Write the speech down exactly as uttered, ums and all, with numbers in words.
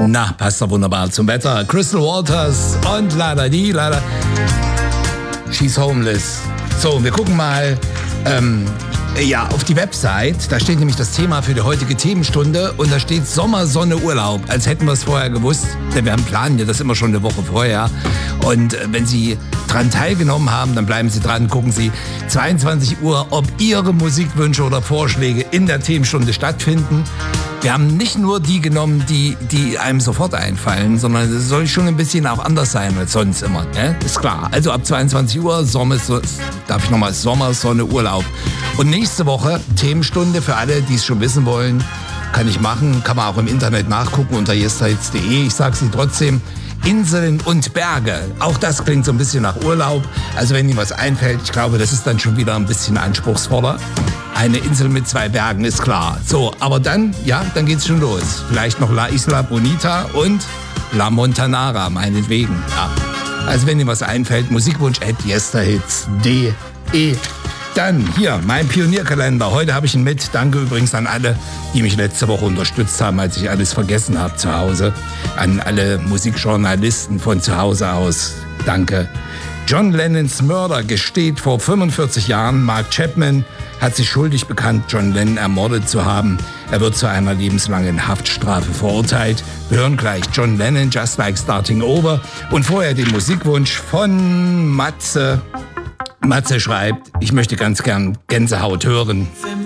Na, passt doch wunderbar zum Wetter. Crystal Waters und leider die, leider. She's homeless. So, wir gucken mal ähm, ja, auf die Website. Da steht nämlich das Thema für die heutige Themenstunde und da steht Sommer, Sonne, Urlaub. Als hätten wir es vorher gewusst. Denn wir haben planen ja das immer schon eine Woche vorher. Und äh, wenn Sie dran teilgenommen haben, dann bleiben Sie dran, gucken Sie zweiundzwanzig Uhr, ob Ihre Musikwünsche oder Vorschläge in der Themenstunde stattfinden. Wir haben nicht nur die genommen, die, die einem sofort einfallen, sondern es soll schon ein bisschen auch anders sein als sonst immer. Ne? Ist klar. Also ab zweiundzwanzig Uhr, Sommer, darf ich nochmal, Sommer, Sonne, Urlaub. Und nächste Woche Themenstunde für alle, die es schon wissen wollen. Kann ich machen, kann man auch im Internet nachgucken unter yesterhits punkt de. Ich sage sie trotzdem. Inseln und Berge. Auch das klingt so ein bisschen nach Urlaub. Also wenn Ihnen was einfällt, ich glaube, das ist dann schon wieder ein bisschen anspruchsvoller. Eine Insel mit zwei Bergen ist klar. So, aber dann, ja, dann geht's schon los. Vielleicht noch La Isla Bonita und La Montanara, meinetwegen. Ja. Also wenn Ihnen was einfällt, Musikwunsch at yesterhits punkt de. Dann hier, mein Pionierkalender. Heute habe ich ihn mit. Danke übrigens an alle, die mich letzte Woche unterstützt haben, als ich alles vergessen habe zu Hause. An alle Musikjournalisten von zu Hause aus. Danke. John Lennons Mörder gesteht vor fünfundvierzig Jahren. Mark Chapman hat sich schuldig bekannt, John Lennon ermordet zu haben. Er wird zu einer lebenslangen Haftstrafe verurteilt. Wir hören gleich John Lennon, Just Like Starting Over. Und vorher den Musikwunsch von Matze. Matze schreibt, ich möchte ganz gern Gänsehaut hören.